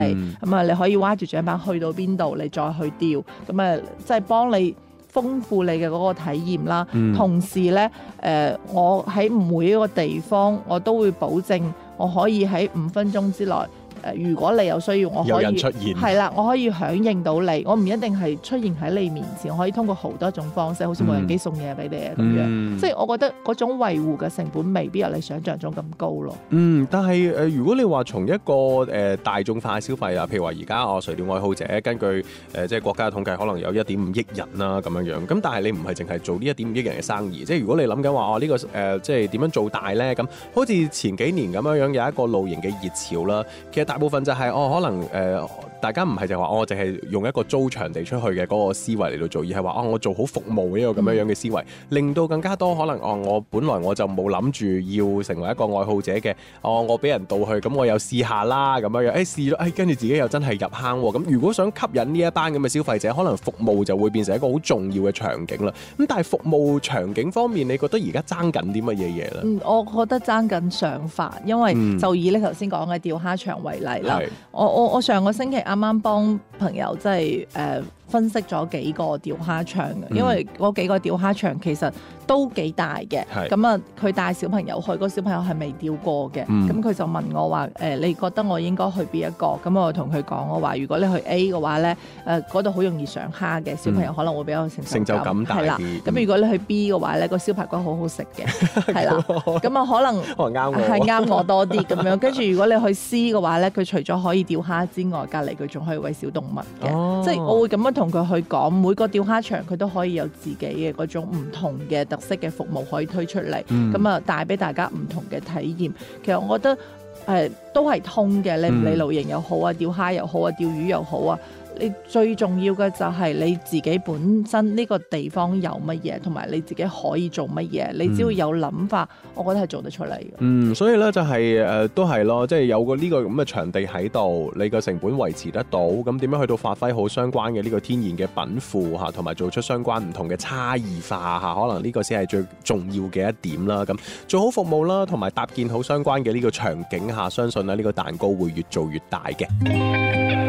咁啊，你可以挖住獎板去到邊度，你再去釣，咁啊，即係幫你豐富你嘅嗰個體驗啦。同時咧，我喺每一個地方我都會保證我可以喺5分鐘之內。如果你有需要，我可以有人出現， 係啦，我可以響應到你，我唔一定係出現喺你面前，我可以通過好多種方式，好似無人機送嘢俾你啊咁樣，即係我覺得嗰種維護嘅成本未必有你想象中咁高咯。 但係如果你話從一個大眾化消費啊，譬如話而家垂釣愛好者根據即係國家嘅統計，可能有1.5億人啦咁樣，咁但係你唔係淨係做呢1.5億人嘅生意，即係如果你諗緊話呢個即係點樣做大咧，咁好似前幾年咁樣有一個露營嘅熱潮啦，其實大部分就係可能大家唔係就話我淨係用一個租場地出去嘅嗰個思維嚟到做，而係話我做好服務呢個咁樣嘅思維，令到更加多可能我本來我就冇諗住要成為一個愛好者嘅，我俾人盜去，咁我又試下啦咁樣，試咗，跟住自己又真係入坑喎。咁如果想吸引呢一班咁嘅消費者，可能服務就會變成一個好重要嘅場景啦。咁但係服務場景方面，你覺得而家爭緊啲乜嘢嘢咧？ 我覺得爭緊想法，因為就以你頭先講嘅釣蝦場為例啦。我上個星期啱啱幫朋友即係分析咗幾個釣蝦場嘅，因為嗰幾個釣蝦場其實都幾大嘅。咁啊，佢帶小朋友去，嗰個小朋友係未釣過嘅。咁佢就問我話你覺得我應該去邊一個？咁我同佢講，我話如果你去 A 嘅話咧，嗰度好容易上蝦嘅，小朋友可能會比較成就感大啲。咁如果你去 B 嘅話咧，個燒排骨好好食嘅，係啦。咁啊可能係啱我多啲咁樣。跟住如果你去 C 嘅話咧，佢除咗可以釣蝦之外，隔離佢仲可以餵小動物嘅。即係我會咁樣同佢去講，每個釣蝦場佢都可以有自己嘅嗰種唔同嘅特色嘅服務可以推出嚟，咁啊帶俾大家唔同嘅體驗。其實我覺得都係通嘅，你唔理露營又好啊，釣蝦又好啊，釣魚又好啊。你最重要嘅就係你自己本身呢個地方有乜嘢，同埋你自己可以做乜嘢。你只要有諗法，我覺得係做得出嚟嘅。 所以咧就係都係咯，即係有個呢個咁嘅場地喺度，你個成本維持得到，咁點樣去到發揮好相關嘅呢個天然嘅稟賦嚇，同埋做出相關唔同嘅差異化嚇，可能呢個先係最重要嘅一點啦。咁做好服務啦，同埋搭建好相關嘅呢個場景嚇，相信咧呢個蛋糕會越做越大嘅。